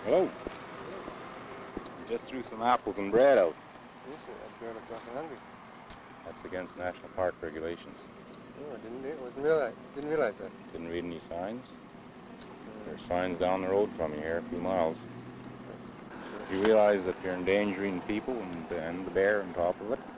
Hello. You just threw some apples and bread out. Yes, sir. I'm sure I'm fucking hungry. That's against national park regulations. Oh, didn't realize that. Didn't read any signs? There's signs down the road from you here, a few miles. You realize that you're endangering people and the bear on top of it?